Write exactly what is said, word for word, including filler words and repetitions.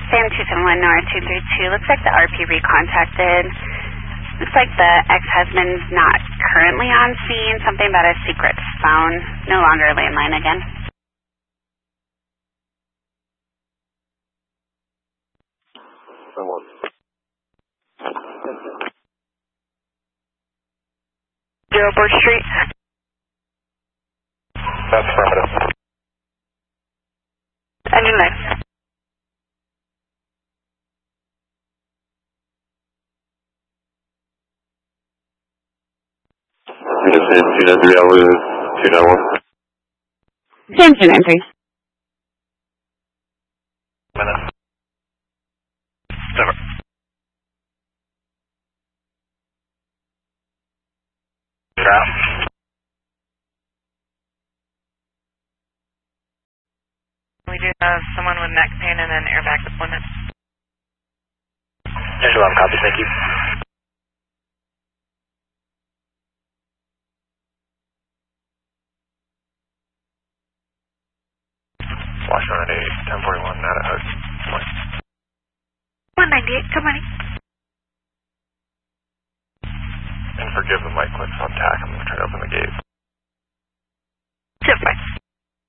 Sam two seven one North two three two. Looks like the R P recontacted. Looks like the ex-husband's not currently on scene. Something about a secret phone. No longer landline again. Someone. Zero Birch Street. That's affirmative. Engine light. You just said two nine three over two nine one. Sam two nine three. Minute. Never. Trap. We do have someone with neck pain and an airbag deployment. Angel eleven, copy, thank you. Washington eight, ten forty-one, not at Hudson. one ninety-eight, good morning. And forgive the mic clicks on tack, I'm going to try to open the gate.